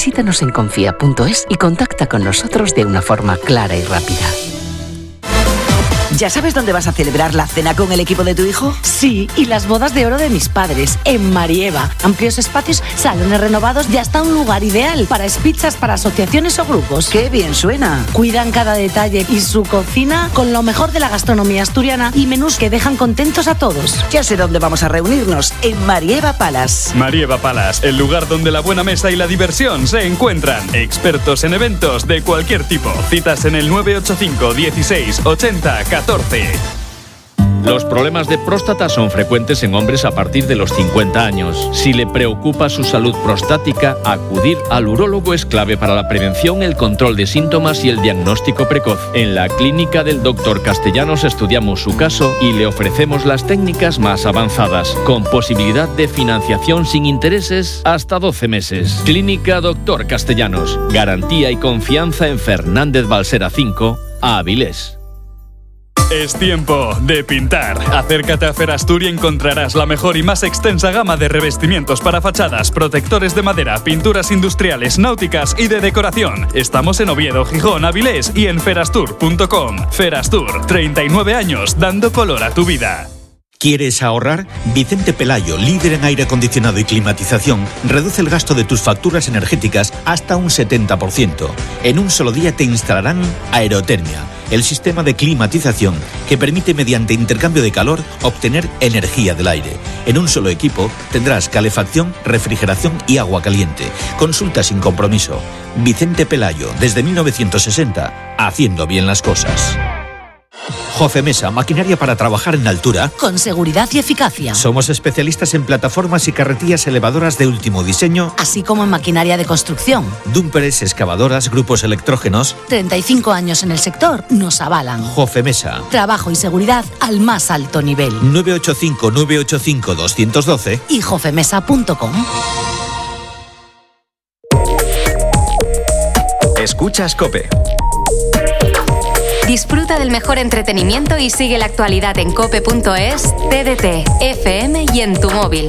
Visítanos en confía.es y contacta con nosotros de una forma clara y rápida. ¿Ya sabes dónde vas a celebrar la cena con el equipo de tu hijo? Sí, y las bodas de oro de mis padres, en Marieva. Amplios espacios, salones renovados y hasta un lugar ideal para pizzas para asociaciones o grupos. ¡Qué bien suena! Cuidan cada detalle y su cocina con lo mejor de la gastronomía asturiana y menús que dejan contentos a todos. Ya sé dónde vamos a reunirnos, en Marieva Palace. Marieva Palace, el lugar donde la buena mesa y la diversión se encuentran. Expertos en eventos de cualquier tipo. Citas en el 985 16 80 14. Los problemas de próstata son frecuentes en hombres a partir de los 50 años. Si le preocupa su salud prostática, acudir al urólogo es clave para la prevención, el control de síntomas y el diagnóstico precoz. En la clínica del Dr. Castellanos estudiamos su caso y le ofrecemos las técnicas más avanzadas, con posibilidad de financiación sin intereses hasta 12 meses. Clínica Dr. Castellanos. Garantía y confianza en Fernández Balsera 5, Avilés. Es tiempo de pintar. Acércate a Ferastur y encontrarás la mejor y más extensa gama de revestimientos para fachadas, protectores de madera, pinturas industriales, náuticas y de decoración. Estamos en Oviedo, Gijón, Avilés y en ferastur.com. Ferastur, 39 años dando color a tu vida. ¿Quieres ahorrar? Vicente Pelayo, líder en aire acondicionado y climatización, reduce el gasto de tus facturas energéticas hasta un 70%. En un solo día te instalarán Aerotermia, el sistema de climatización que permite mediante intercambio de calor obtener energía del aire. En un solo equipo tendrás calefacción, refrigeración y agua caliente. Consulta sin compromiso. Vicente Pelayo, desde 1960, haciendo bien las cosas. Jofemesa, maquinaria para trabajar en altura. Con seguridad y eficacia. Somos especialistas en plataformas y carretillas elevadoras de último diseño, así como en maquinaria de construcción. Dúmperes, excavadoras, grupos electrógenos. 35 años en el sector nos avalan. Jofemesa. Trabajo y seguridad al más alto nivel. 985-985-212 y jofemesa.com. Escuchas COPE. Disfruta del mejor entretenimiento y sigue la actualidad en cope.es, TDT, FM y en tu móvil.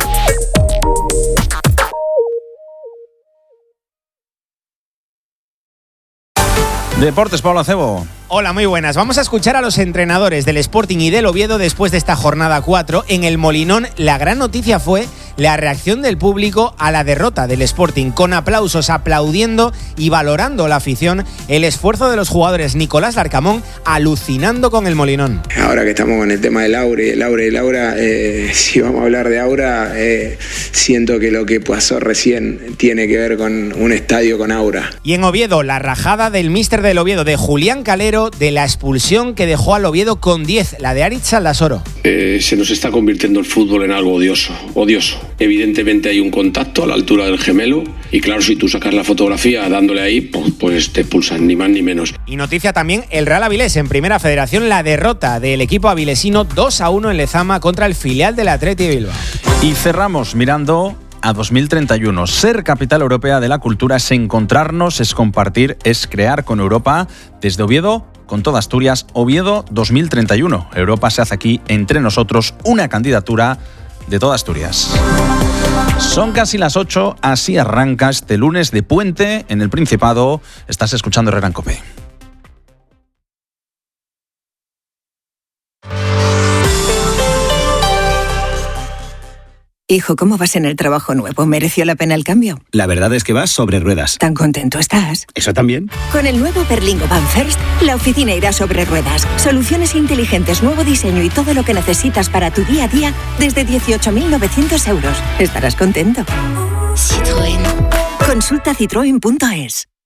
Deportes, Pablo Acebo. Hola, muy buenas. Vamos a escuchar a los entrenadores del Sporting y del Oviedo después de esta jornada 4. En el Molinón, la gran noticia fue la reacción del público a la derrota del Sporting, con aplausos, aplaudiendo y valorando la afición el esfuerzo de los jugadores. Nicolás Larcamón alucinando con el Molinón. Ahora que estamos con el tema del Aura, si vamos a hablar de Aura, siento que lo que pasó recién tiene que ver con un estadio con aura. Y en Oviedo, la rajada del míster del Oviedo, de Julián Calero, de la expulsión que dejó al Oviedo con 10, la de Aritz Aldasoro. Se nos está convirtiendo el fútbol en algo odioso. Evidentemente hay un contacto a la altura del gemelo y claro, si tú sacas la fotografía dándole ahí, pues te expulsan, ni más ni menos. Y noticia también el Real Avilés en Primera Federación, la derrota del equipo avilesino 2-1 en Lezama contra el filial del Athletic Bilbao. Y cerramos mirando a 2031. Ser capital europea de la cultura es encontrarnos, es compartir, es crear con Europa. Desde Oviedo, con toda Asturias, Oviedo 2031. Europa se hace aquí entre nosotros, una candidatura de toda Asturias. Son casi las 8, así arranca este lunes de puente en el Principado. Estás escuchando Herrera en COPE. Hijo, ¿cómo vas en el trabajo nuevo? ¿Mereció la pena el cambio? La verdad es que vas sobre ruedas. ¿Tan contento estás? ¿Eso también? Con el nuevo Berlingo Van First, la oficina irá sobre ruedas. Soluciones inteligentes, nuevo diseño y todo lo que necesitas para tu día a día desde 18.900 euros. Estarás contento. Citroën. Consulta citroen.es.